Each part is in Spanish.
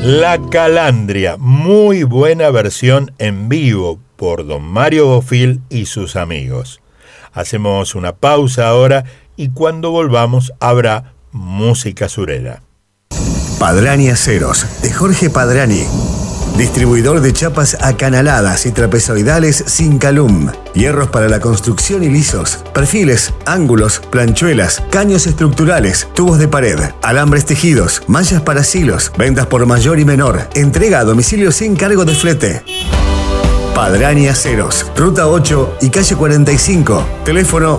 La Calandria, muy buena versión en vivo por don Mario Bofill y sus amigos. Hacemos una pausa ahora y cuando volvamos habrá música surera. Padrani Aceros, de Jorge Padrani. Distribuidor de chapas acanaladas y trapezoidales sin calum. Hierros para la construcción y lisos. Perfiles, ángulos, planchuelas, caños estructurales, tubos de pared, alambres tejidos, mallas para silos. Ventas por mayor y menor. Entrega a domicilio sin cargo de flete. Padrani Aceros, Ruta 8 y Calle 45. Teléfono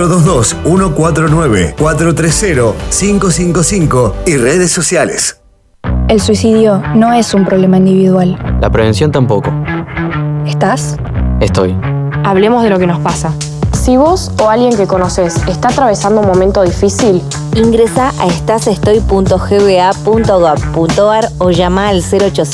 422-149-430-555 y redes sociales. El suicidio no es un problema individual. La prevención tampoco. ¿Estás? Estoy. Hablemos de lo que nos pasa. Si vos o alguien que conoces está atravesando un momento difícil, ingresa a estasestoy.gba.gov.ar o llama al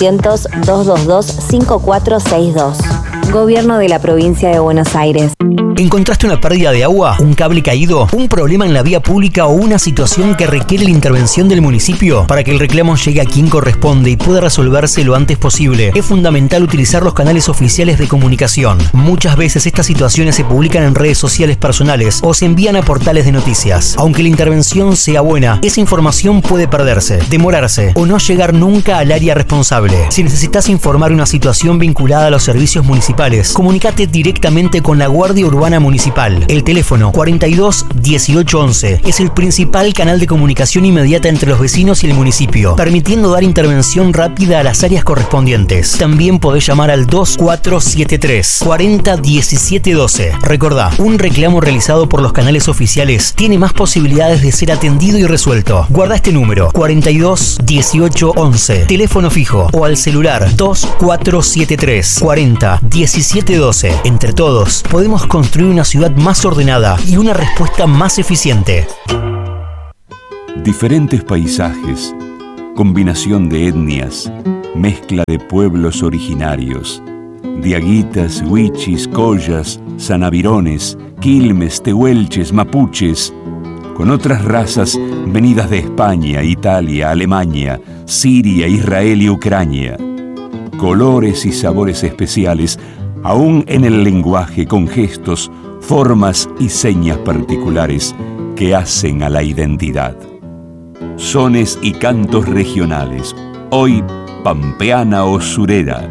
0800-222-5462. Gobierno de la Provincia de Buenos Aires. ¿Encontraste una pérdida de agua, un cable caído, un problema en la vía pública o una situación que requiere la intervención del municipio? Para que el reclamo llegue a quien corresponde y pueda resolverse lo antes posible, es fundamental utilizar los canales oficiales de comunicación. Muchas veces estas situaciones se publican en redes sociales personales o se envían a portales de noticias. Aunque la intervención sea buena, esa información puede perderse, demorarse o no llegar nunca al área responsable. Si necesitas informar una situación vinculada a los servicios municipales, comunícate directamente con la Guardia Urbana Municipal. El teléfono 42 18 11 es el principal canal de comunicación inmediata entre los vecinos y el municipio, permitiendo dar intervención rápida a las áreas correspondientes. También podés llamar al 2473 40 17 12. Recordá, un reclamo realizado por los canales oficiales tiene más posibilidades de ser atendido y resuelto. Guarda este número 42 18 11, teléfono fijo, o al celular 2473 40 17 12. Entre todos podemos construir una ciudad más ordenada y una respuesta más eficiente. Diferentes paisajes, combinación de etnias, mezcla de pueblos originarios, diaguitas, huichis, collas, sanavirones, quilmes, tehuelches, mapuches, con otras razas venidas de España, Italia, Alemania, Siria, Israel y Ucrania. Colores y sabores especiales, aún en el lenguaje, con gestos, formas y señas particulares que hacen a la identidad. Sones y cantos regionales, hoy pampeana o surera.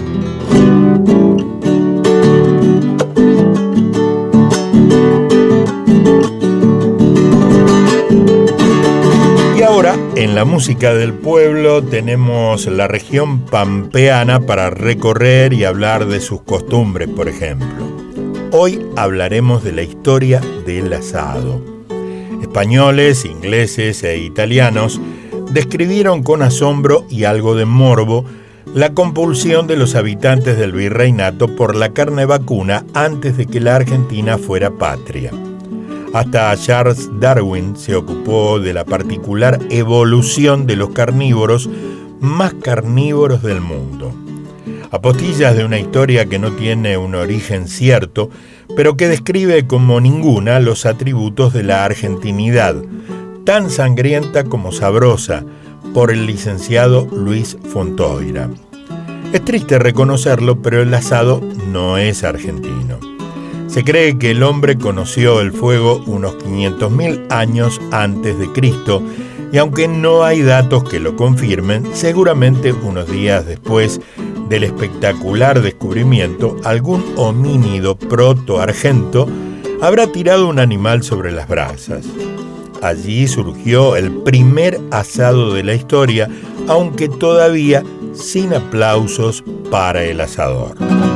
Y ahora, en la música del pueblo, tenemos la región pampeana para recorrer y hablar de sus costumbres, por ejemplo. Hoy hablaremos de la historia del asado. Españoles, ingleses e italianos describieron con asombro y algo de morbo la compulsión de los habitantes del virreinato por la carne vacuna antes de que la Argentina fuera patria. Hasta Charles Darwin se ocupó de la particular evolución de los carnívoros más carnívoros del mundo. Apostillas de una historia que no tiene un origen cierto, pero que describe como ninguna los atributos de la argentinidad, tan sangrienta como sabrosa, por el licenciado Luis Fontoira. Es triste reconocerlo, pero el asado no es argentino. Se cree que el hombre conoció el fuego unos 500.000 años antes de Cristo, y aunque no hay datos que lo confirmen, seguramente unos días después del espectacular descubrimiento, algún homínido proto-argento habrá tirado un animal sobre las brasas. Allí surgió el primer asado de la historia, aunque todavía sin aplausos para el asador.